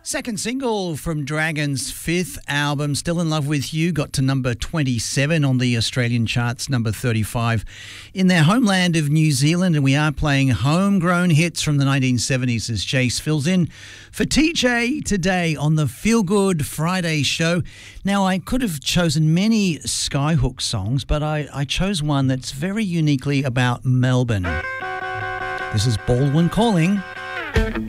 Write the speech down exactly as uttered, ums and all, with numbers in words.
Second single from Dragon's fifth album, Still in Love with You, got to number twenty-seven on the Australian charts, number thirty-five in their homeland of New Zealand. And we are playing homegrown hits from the nineteen seventies as Chase fills in for T J today on the Feel Good Friday show. Now, I could have chosen many Skyhook songs, but I, I chose one that's very uniquely about Melbourne. This is Baldwin Calling.